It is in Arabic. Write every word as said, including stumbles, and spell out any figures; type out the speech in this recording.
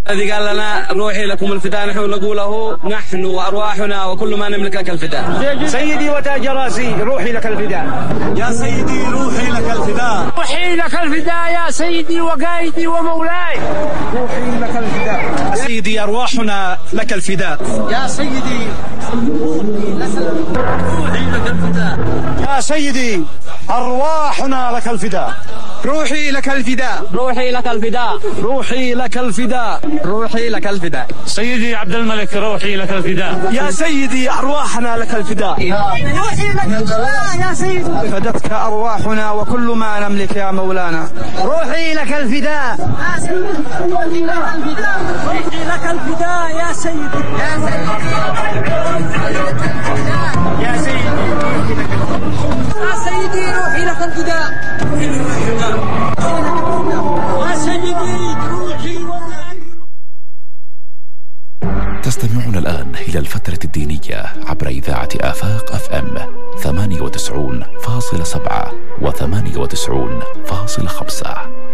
الذي قال لنا روحي لكم الفداء، نحن نقول له نحن وأرواحنا وكل ما نملك لك الفداء. سيدي وتاج راسي روحي لك الفداء، يا سيدي روحي لك الفداء، روحي لك الفداء يا سيدي وقائدي ومولاي، روحي لك الفداء، يا سيدي أرواحنا لك الفداء، يا سيدي روحي لك الفداء، يا سيدي أرواحنا لك الفداء، روحي لك الفداء، روحي لك الفداء، روحي لك الفداء، روحي لك الفداء. سيدي عبد الملك روحي لك الفداء، يا سيدي أرواحنا لك الفداء، روحي لك الفداء يا سيدي، فدتك أرواحنا وكل ما نملك يا مولانا، روحي لك الفداء يا سيدي، روحي لك الفداء، روحي لك الفداء يا سيدي، يا سيدي يا سيدي روحي لك الفداء، يا سيدي روحي والله. تستمعون الآن إلى الفترة الدينية عبر إذاعة آفاق أف أم ثمانية وتسعين فاصلة سبعة و ثمانية وتسعين فاصلة خمسة.